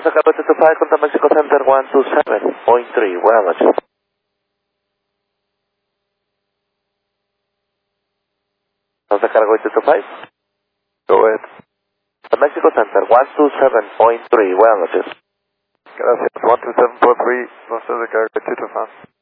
South Cargo 225, contact Mexico Center 127.3, buenas noches. South Cargo 225. Go ahead. Mexico Center 127.3, buenas noches. Gracias. 127.3, North Cargo 225.